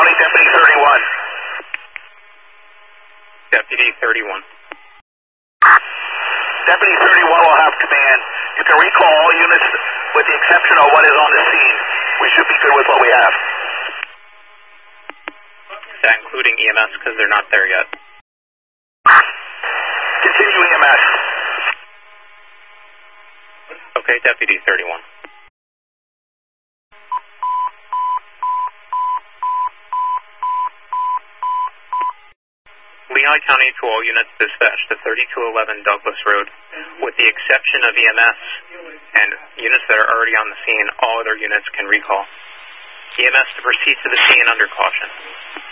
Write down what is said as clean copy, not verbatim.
County, Deputy 31. Deputy 31. Deputy 31 will have command. You can recall all units with the exception of what is on the scene. We should be good with what we have. That including EMS because they're not there yet. Continue EMS. Okay, Deputy 31. Lehigh County to all units dispatched to 3211 Douglas Road. With the exception of EMS and units that are already on the scene, all other units can recall. EMS to proceed to the scene under caution.